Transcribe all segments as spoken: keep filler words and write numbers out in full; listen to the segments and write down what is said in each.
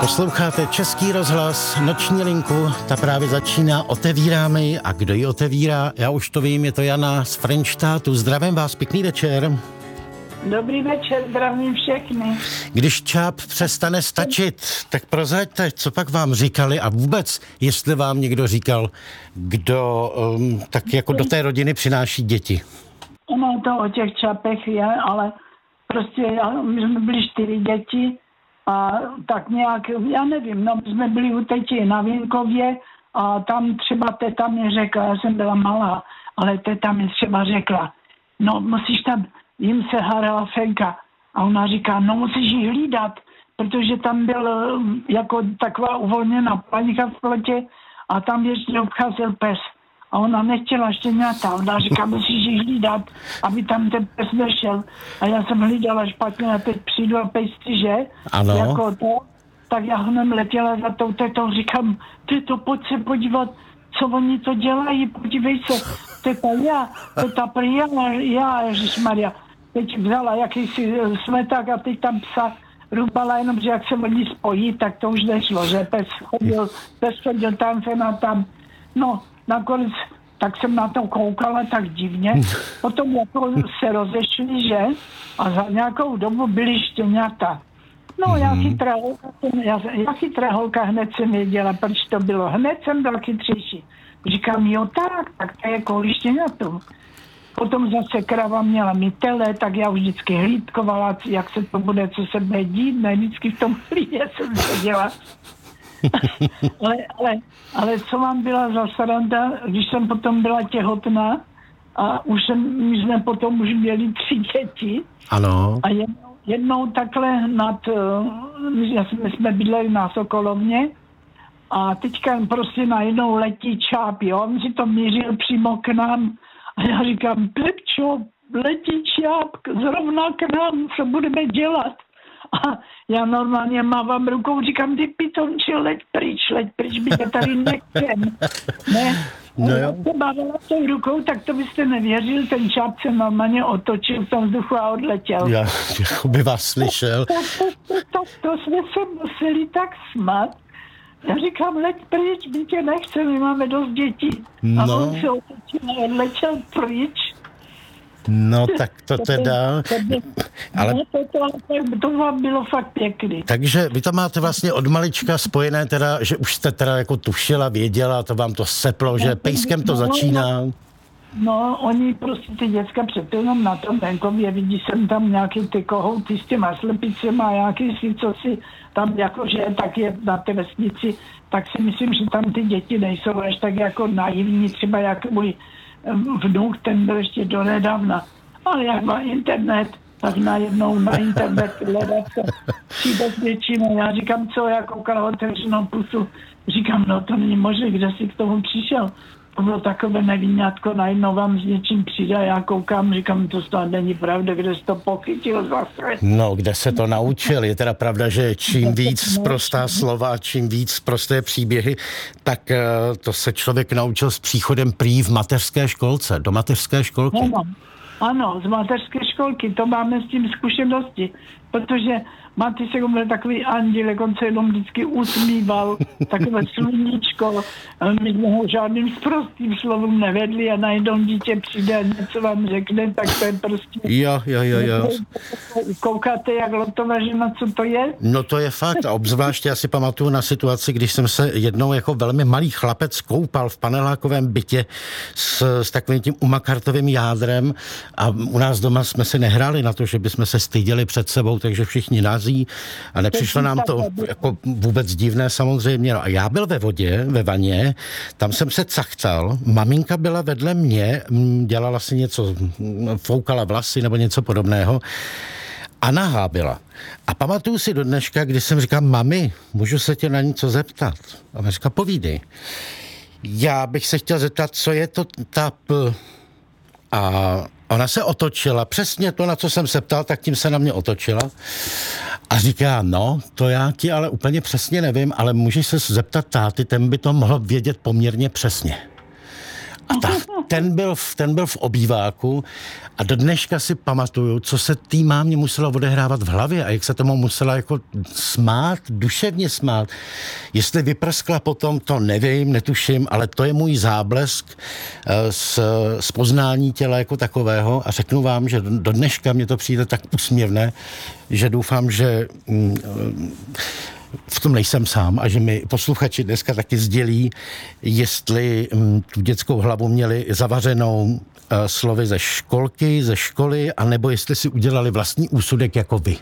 Posloucháte Český rozhlas, noční linku, ta právě začíná, otevíráme ji a kdo ji otevírá, já už to vím, je to Jana z Frenštátu. Zdravím vás, pěkný večer. Dobrý večer, zdravím všechny. Když čáp přestane stačit, tak prozraďte, co pak vám říkali a vůbec, jestli vám někdo říkal, kdo um, tak jako do té rodiny přináší děti. Ono to o těch čapech je, ale prostě já, my jsme byli čtyři děti a tak nějak, já nevím, no my jsme byli u teti na Vinkově a tam třeba teta mi řekla, já jsem byla malá, ale teta mi třeba řekla, no musíš tam, jim se hádala Fenka a ona říká, no musíš ji hlídat, protože tam byl jako taková uvolněná planika v plotě a tam ještě obcházel pes. A ona nechtěla štěňata. Ona říká, musíš ji hlídat, aby tam ten pes nešel. A já jsem hlídala špatně a teď přijdu a pejsci, že? Ano. Jako to. Tak já hned letěla za tou tetou, říkám, teto, pojď se podívat, co oni to dělají, podívej se. Teta, já, teta, prý, já, já, ježišmarja. Teď vzala jakýsi smeták a teď tam psa rubala, jenom, že jak se oni spojí, tak to už nešlo, že pes chodil, pes chodil tam, sem a tam. No, nakonec, tak jsem na to koukala tak divně. Potom jako se rozešli, že? A za nějakou dobu byly štěňata. No, já chytrá, já, já chytrá holka, hned jsem věděla, proč to bylo. Hned jsem byla chytřejší. Říkám, jo tak, tak to je kvůli štěňatům. Potom zase krava měla mi tele, tak já už vždycky hlídkovala, jak se to bude, co se bude dít. Ne, vždycky v tom chlídě jsem seděla. ale, ale, ale co vám byla za sranda, když jsem potom byla těhotná a už jsem, my jsme potom už měli tři děti. Ano. A jednou, jednou takhle nad, my jsme bydleli na Sokolovně a teďka prostě najednou letí čáp, jo, on si to mířil přímo k nám a já říkám, Pepčo, letí čáp zrovna k nám, co budeme dělat? A já normálně mávám rukou, říkám, ty pitomči, leď pryč, leď pryč, by tě tady nechcem. Ne? No a jo. já mávala tou rukou, tak to byste nevěřil, ten čáp se normálně otočil v tom vzduchu a odletěl. Já jako by vás slyšel. Tak to, to, to, to jsme se museli tak smát. Já říkám, leď pryč, my tě nechcem, my máme dost dětí. A No. on se otočil a odletěl pryč. No tak to teda, ale No, to, to, to vám bylo fakt pěkný. takže vy to máte vlastně od malička spojené teda, že už jste teda jako tušila, věděla, to vám to seplo, že pejskem to začíná. No, oni prostě ty děcka před jenom na tom venkově, vidí jsem tam nějaký ty kohouty s těma slepicema a nějaký si, co si tam jakože tak je na té vesnici, tak si myslím, že tam ty děti nejsou až tak jako naivní, třeba jak můj vnuk, ten byl ještě donedávna. Ale jak má internet, tak najednou na internet hledat se přijde s něčím. Já říkám, co, já koukala otevřenou pusu. Říkám, no to není možné, kde jsi k tomu přišel. To bylo takové nevinňátko, najednou vám s něčím přijde a já koukám, říkám, to snad není pravda, kde jsi to pochytil zase. No, kde se to naučil? Je teda pravda, že čím víc prostá slova, čím víc prosté příběhy, tak uh, to se člověk naučil s příchodem prý v mateřské školce, do mateřské školky. Ano, ano, z mateřské školky, to máme s tím zkušenosti, protože Matýsek byl takový andělek, on se jenom vždycky usmíval, takové sluníčko, my jsme ho žádným sprostým slovům nevedli a najednou dítě přijde a něco vám řekne, tak to je prostě... Jo, jo, jo, jo. Koukáte, jak lotová žena, co to je? No to je fakt a obzvláště já si pamatuju na situaci, když jsem se jednou jako velmi malý chlapec koupal v panelákovém bytě s, s takovým tím umakartovým jádrem a u nás doma jsme si nehráli na to, že bychom se styděli před sebou, takže všichni nás a nepřišlo nám to jako vůbec divné samozřejmě. No a já byl ve vodě, ve vaně, tam jsem se cachtal, maminka byla vedle mě, dělala si něco, foukala vlasy nebo něco podobného a nahá byla. A pamatuju si do dneška, kdy jsem říkal, mami, můžu se tě na něco zeptat? A ona říká, povídej. Já bych se chtěl zeptat, co je to ta p... A ona se otočila, přesně to, na co jsem se ptal, tak tím se na mě otočila a říká, no, to já ti ale úplně přesně nevím, ale můžeš se zeptat táty, ten by to mohl vědět poměrně přesně. A ta, ten, byl v, ten byl v obýváku a do dneška si pamatuju, co se tý mámě muselo odehrávat v hlavě a jak se tomu musela jako smát, duševně smát. Jestli vyprskla potom, to nevím, netuším, ale to je můj záblesk z, z poznání těla jako takového a řeknu vám, že do dneška mě to přijde tak úsměvné, že doufám, že mm, v tom nejsem sám a že mi posluchači dneska taky sdělí, jestli m, tu dětskou hlavu měli zavařenou uh, slovy ze školky, ze školy, anebo jestli si udělali vlastní úsudek jako vy.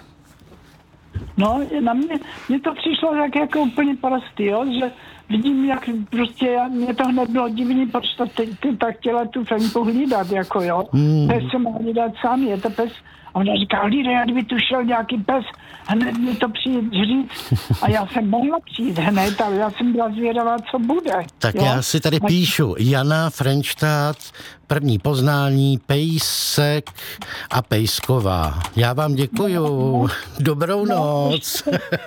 No, na mě, mě to přišlo tak jako úplně prostý, jo, že vidím, jak prostě já, mě to hned bylo divný, proč to ty, ty tak chtěla tu Fenku hlídat, jako jo. Hmm. Pes se má hlídat sám, je to pes. A ona říká, hlídej, já kdyby tu šel nějaký pes, hned mi to přijít říct. A já jsem mohla přijít hned, ale já jsem byla zvědavá, co bude. Tak jo? Já si tady píšu, Jana Frenštát, první poznání, Pejsek a Pejsková. Já vám děkuju. Dobrou noc.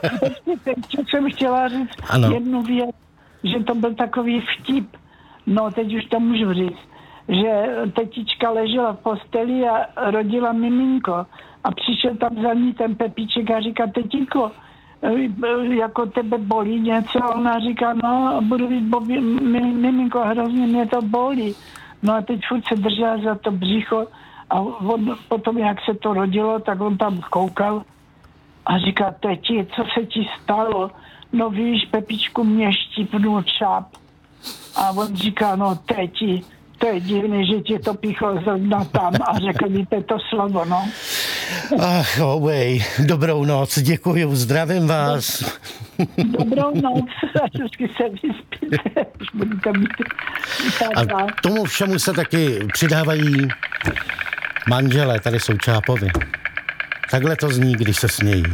Co jsem chtěla říct, ano. jednu věc, že to byl takový vtip. No, teď už to můžu říct. Že tetička ležela v posteli a rodila miminko. A přišel tam za ní ten Pepíček a říká, tetínko, jako tebe bolí něco? A ona říká, no, budu víc bobi, miminko, hrozně mě to bolí. No a teď furt se držela za to břicho a on, potom, jak se to rodilo, tak on tam koukal a říká, teti, co se ti stalo? No víš, Pepičku, mě štípnul čáp. A on říká, no teti, to je divný, že ti to píchlo zrovna tam a řekl mi to slovo, no. Ach, Obej, dobrou noc, děkuju, zdravím vás. Dobrou noc, a vždycky se vyspíte, už budete mít. A tomu všemu se taky přidávají manželé, tady jsou Čápovi. Takhle to zní, když se smějí.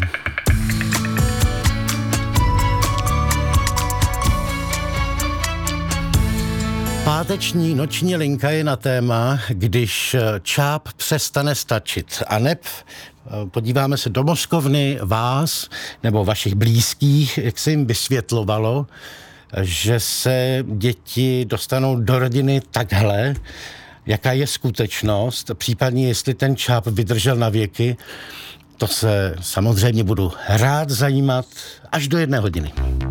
Páteční noční linka je na téma, když čáp přestane stačit. A neb podíváme se do mozkovny vás nebo vašich blízkých, jak se jim vysvětlovalo, že se děti dostanou do rodiny takhle, jaká je skutečnost, případně jestli ten čáp vydržel na věky. To se samozřejmě budu rád zajímat až do jedné hodiny.